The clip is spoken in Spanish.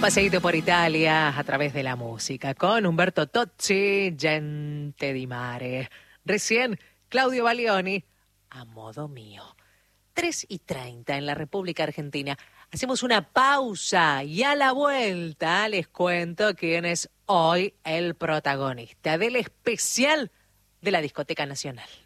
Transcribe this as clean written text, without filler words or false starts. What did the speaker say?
Paseíto por Italia a través de la música con Umberto Tozzi, Gente di Mare. Recién, Claudio Baglioni, A Modo Mío. 3:30 en la República Argentina. Hacemos una pausa y a la vuelta les cuento quién es hoy el protagonista del especial de la Discoteca Nacional.